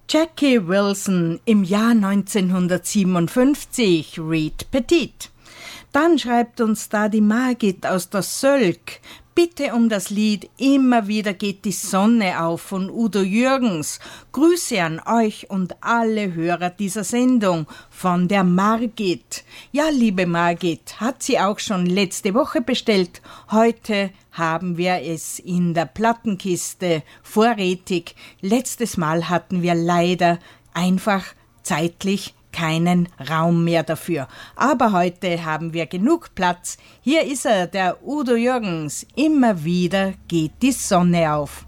Jackie Wilson im Jahr 1957, Reed Petit. Dann schreibt uns da die Margit aus der Sölk. Bitte um das Lied Immer wieder geht die Sonne auf von Udo Jürgens. Grüße an euch und alle Hörer dieser Sendung von der Margit. Ja, liebe Margit, hat sie auch schon letzte Woche bestellt. Heute haben wir es in der Plattenkiste vorrätig. Letztes Mal hatten wir leider einfach zeitlich keinen Raum mehr dafür. Aber heute haben wir genug Platz. Hier ist er, der Udo Jürgens. Immer wieder geht die Sonne auf.